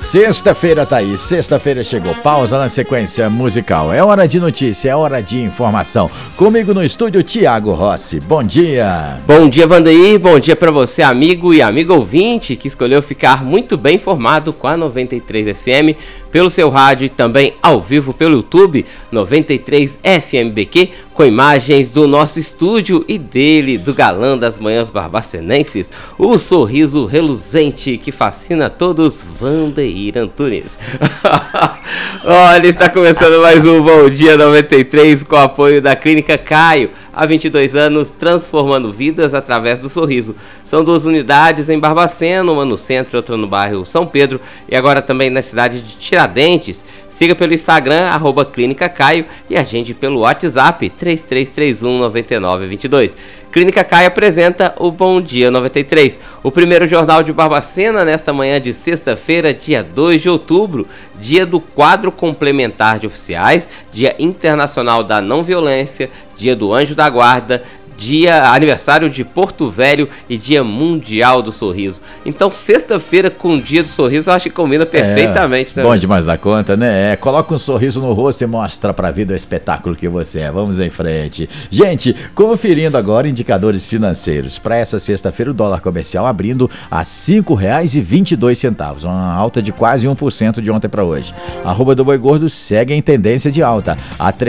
Sexta-feira tá aí, sexta-feira chegou, pausa na sequência musical. É hora de notícia, é hora de informação. Comigo no estúdio, Thiago Rossi. Bom dia. Bom dia, Vandeir. Bom dia pra você, amigo e amigo ouvinte, que escolheu ficar muito bem informado com a 93 FM, pelo seu rádio e também ao vivo pelo YouTube, 93 FMBQ, com imagens do nosso estúdio e dele, do galã das manhãs barbacenenses, o sorriso reluzente que fascina todos, Vandeir Antunes. Olha, está começando mais um Bom Dia 93 com o apoio da Clínica Caio. Há 22 anos, transformando vidas através do sorriso. São 2 unidades em Barbacena, uma no centro e outra no bairro São Pedro, e agora também na cidade de Tiradentes. Siga pelo Instagram, @Clínica Caio, e agende pelo WhatsApp 3331-9922. Clínica Caio apresenta o Bom Dia 93, o primeiro jornal de Barbacena nesta manhã de sexta-feira, dia 2 de outubro, dia do quadro complementar de oficiais, dia internacional da não violência, dia do Anjo da Guarda, dia aniversário de Porto Velho e dia mundial do sorriso. Então, sexta-feira com o dia do sorriso, eu acho que combina perfeitamente, né? Bom demais da conta, né? Coloca um sorriso no rosto e mostra pra vida o espetáculo que você é. Vamos em frente. Gente, conferindo agora indicadores financeiros. Para essa sexta-feira, o dólar comercial abrindo a R$ 5,22, uma alta de quase 1% de ontem para hoje. A arroba do boi gordo segue em tendência de alta, a R$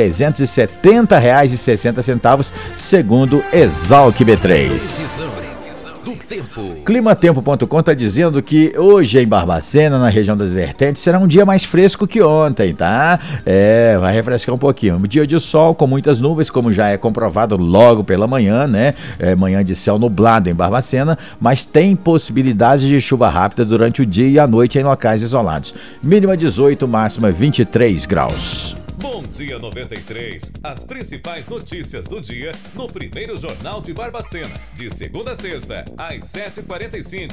370,60, segundo Exalc B3. Climatempo.com está dizendo que hoje em Barbacena, na região das Vertentes, será um dia mais fresco que ontem, tá? Vai refrescar um pouquinho. Um dia de sol com muitas nuvens, como já é comprovado logo pela manhã, né? Manhã de céu nublado em Barbacena, mas tem possibilidade de chuva rápida durante o dia e a noite em locais isolados. Mínima 18, máxima 23 graus. Bom Dia 93, as principais notícias do dia no primeiro Jornal de Barbacena, de segunda a sexta, às 7h45.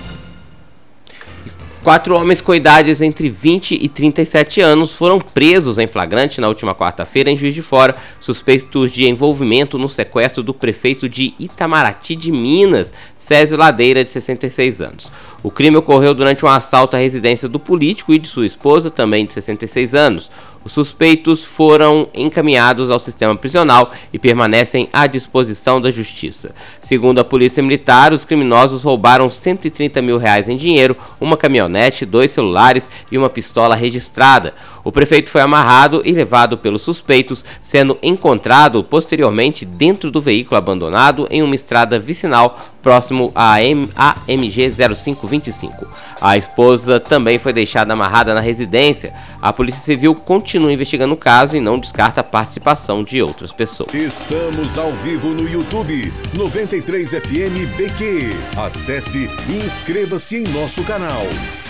4 homens com idades entre 20 e 37 anos foram presos em flagrante na última quarta-feira em Juiz de Fora, suspeitos de envolvimento no sequestro do prefeito de Itamaraty de Minas, Césio Ladeira, de 66 anos. O crime ocorreu durante um assalto à residência do político e de sua esposa, também de 66 anos. Os suspeitos foram encaminhados ao sistema prisional e permanecem à disposição da justiça. Segundo a Polícia Militar, os criminosos roubaram R$130 mil em dinheiro, uma caminhonete, 2 celulares e uma pistola registrada. O prefeito foi amarrado e levado pelos suspeitos, sendo encontrado posteriormente dentro do veículo abandonado em uma estrada vicinal próximo à MG 0525. A esposa também foi deixada amarrada na residência. A Polícia Civil continua investigando o caso e não descarta a participação de outras pessoas. Estamos ao vivo no YouTube, 93 FM BQ. Acesse e inscreva-se em nosso canal.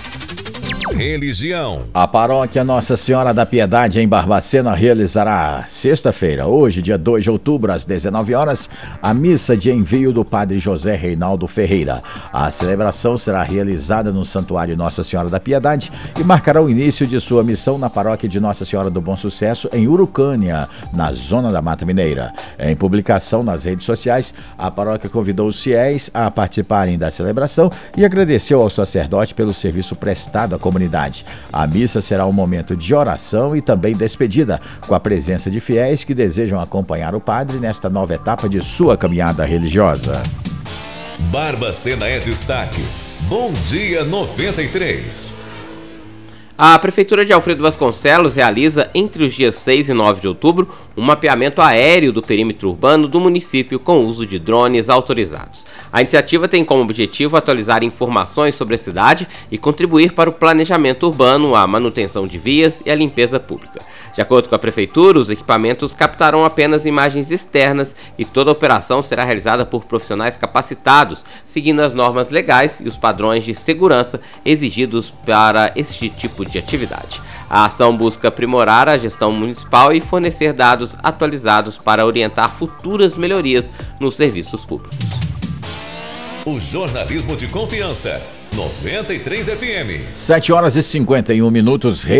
Religião. A paróquia Nossa Senhora da Piedade em Barbacena realizará sexta-feira, hoje, dia 2 de outubro, às 19 horas, a missa de envio do Padre José Reinaldo Ferreira. A celebração será realizada no Santuário Nossa Senhora da Piedade e marcará o início de sua missão na paróquia de Nossa Senhora do Bom Sucesso, em Urucânia, na zona da Mata Mineira. Em publicação nas redes sociais, a paróquia convidou os fiéis a participarem da celebração e agradeceu ao sacerdote pelo serviço prestado à comunidade. A missa será um momento de oração e também despedida, com a presença de fiéis que desejam acompanhar o padre nesta nova etapa de sua caminhada religiosa. Barbacena é destaque. Bom Dia 93. A Prefeitura de Alfredo Vasconcelos realiza, entre os dias 6 e 9 de outubro, um mapeamento aéreo do perímetro urbano do município com uso de drones autorizados. A iniciativa tem como objetivo atualizar informações sobre a cidade e contribuir para o planejamento urbano, a manutenção de vias e a limpeza pública. De acordo com a Prefeitura, os equipamentos captarão apenas imagens externas e toda a operação será realizada por profissionais capacitados, seguindo as normas legais e os padrões de segurança exigidos para este tipo de atividade. A ação busca aprimorar a gestão municipal e fornecer dados atualizados para orientar futuras melhorias nos serviços públicos. O jornalismo de confiança, 93 FM. 7h51.